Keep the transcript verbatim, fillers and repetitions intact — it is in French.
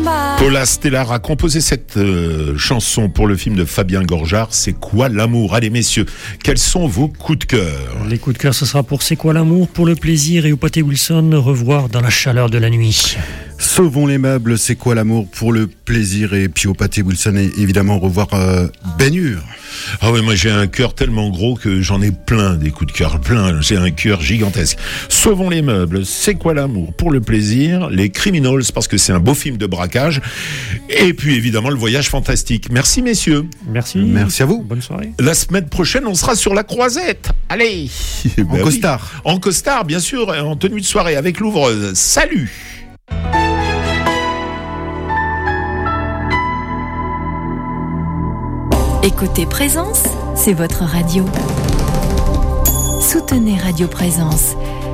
Paula Stellar a composé cette euh, chanson pour le film de Fabien Gorjard, C'est quoi l'amour? Allez messieurs, quels sont vos coups de cœur? Les coups de cœur, ce sera pour C'est quoi l'amour, pour le plaisir et au pâté Wilson, revoir dans la chaleur de la nuit. Sauvons les meubles, C'est quoi l'amour, pour le plaisir, et puis au pâté Wilson, et évidemment revoir euh, Ben Hur. Ah oui, moi j'ai un cœur tellement gros que j'en ai plein des coups de cœur, plein, j'ai un cœur gigantesque. Sauvons les meubles, C'est quoi l'amour, pour le plaisir, Les Criminals parce que c'est un beau film de braquage, et puis évidemment le voyage fantastique. Merci messieurs. Merci. Merci à vous. Bonne soirée. La semaine prochaine, on sera sur la Croisette. Allez. En Ben costard. Oui. En costard, bien sûr, en tenue de soirée avec l'ouvreuse. Salut. Écoutez Présence, c'est votre radio. Soutenez Radio Présence.